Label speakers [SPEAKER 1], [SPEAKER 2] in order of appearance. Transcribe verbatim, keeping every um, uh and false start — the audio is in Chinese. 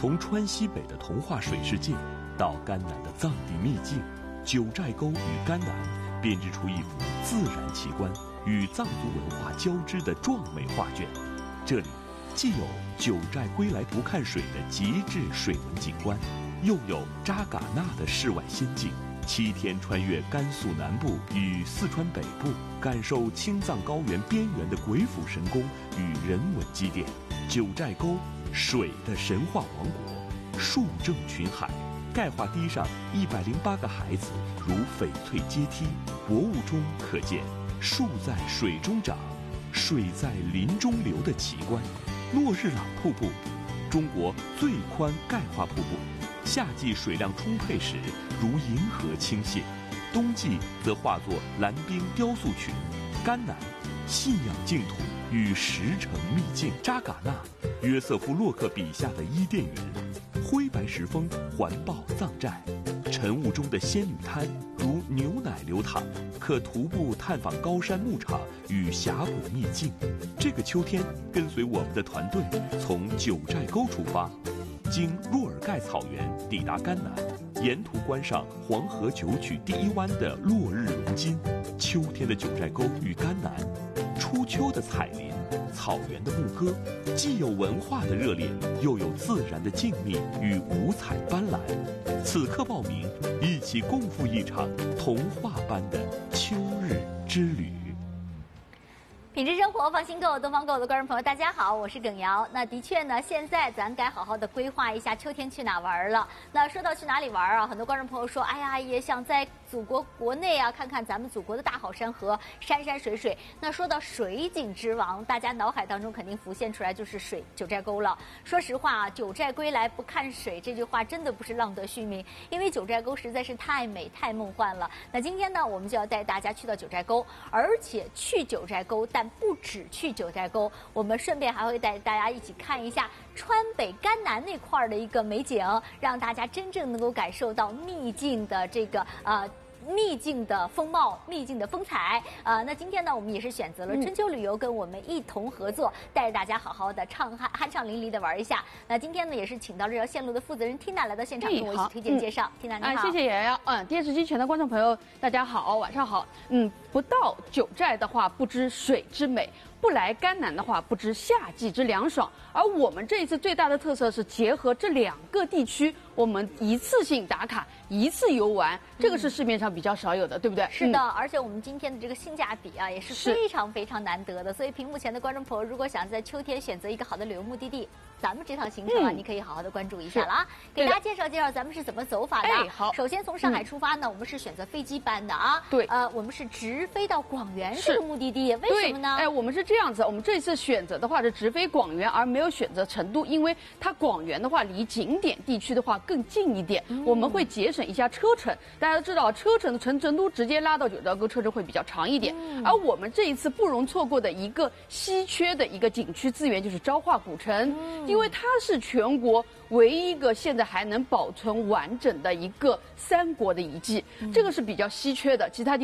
[SPEAKER 1] 从川西北的童话水世界，到甘南的藏地秘境，九寨沟与甘南编织出一幅自然奇观与藏族文化交织的壮美画卷。这里既有九寨归来不看水的极致水文景观，又有扎尕那的世外仙境。七天穿越甘肃南部与四川北部，感受青藏高原边缘的鬼斧神工与人文积淀。九寨沟，水的神话王国，树正群海，钙化堤上一百零八个孩子如翡翠阶梯，薄雾中可见树在水中长，水在林中流的奇观。诺日朗瀑布，中国最宽钙化瀑布，夏季水量充沛时如银河倾泻，冬季则化作蓝冰雕塑群。甘南，信仰净土与石城秘境。扎尕那，约瑟夫洛克笔下的伊甸园，灰白石峰环抱藏寨，晨雾中的仙女滩如牛奶流淌，可徒步探访高山牧场与峡谷秘境。这个秋天，跟随我们的团队从九寨沟出发，经若尔盖草原抵达甘南，沿途观赏黄河九曲第一湾的落日融金。秋天的九寨沟与甘南，初秋的彩林，草原的牧歌，既有文化的热烈，又有自然的静谧与五彩斑斓。此刻报名，一起共赴一场童话般的秋日之旅。
[SPEAKER 2] 品质生活，放心购，东方购的观众朋友，大家好，我是耿瑶。那的确呢，现在咱该好好的规划一下秋天去哪玩了。那说到去哪里玩啊，很多观众朋友说，哎呀，也想在祖国国内啊看看咱们祖国的大好山河，山山水水。那说到水景之王，大家脑海当中肯定浮现出来就是水九寨沟了。说实话啊，九寨归来不看水这句话真的不是浪得虚名，因为九寨沟实在是太美太梦幻了。那今天呢，我们就要带大家去到九寨沟，而且去九寨沟但不只去九寨沟，我们顺便还会带大家一起看一下川北甘南那块的一个美景，让大家真正能够感受到秘境的这个呃。秘境的风貌，秘境的风采，呃，那今天呢，我们也是选择了春秋旅游跟我们一同合作，带着大家好好的畅酣酣畅淋漓的玩一下。那今天呢，也是请到这条线路的负责人 Tina 来到现场，跟我一起推荐介绍。嗯、Tina 你好，
[SPEAKER 3] 啊，谢谢瑶瑶。嗯，电视机前的观众朋友，大家好，晚上好。嗯，不到九寨的话，不知水之美。不来甘南的话，不知夏季之凉爽。而我们这一次最大的特色是结合这两个地区，我们一次性打卡，一次游玩，这个是市面上比较少有的，对不对？
[SPEAKER 2] 是的，嗯、而且我们今天的这个性价比啊，也是非常非常难得的。所以屏幕前的观众朋友，如果想在秋天选择一个好的旅游目的地，咱们这趟行程啊，嗯、你可以好好的关注一下了啊。给大家介绍介绍咱们是怎么走法的。
[SPEAKER 3] 哎，好。
[SPEAKER 2] 首先从上海出发呢，嗯、我们是选择飞机班的啊。
[SPEAKER 3] 对。
[SPEAKER 2] 呃，我们是直飞到广元这个目的地，为什么呢？
[SPEAKER 3] 哎，我们是这样子，我们这次选择的话是直飞广元，而没有选择成都，因为它广元的话离景点地区的话更近一点，嗯、我们会节省一下车程。大家都知道，车程从成都直接拉到九寨沟车程会比较长一点。嗯、而我们这一次不容错过的一个稀缺的一个景区资源就是昭化古城，嗯、因为它是全国唯一一个现在还能保存完整的一个三国的遗迹，嗯、这个是比较稀缺的，其他地方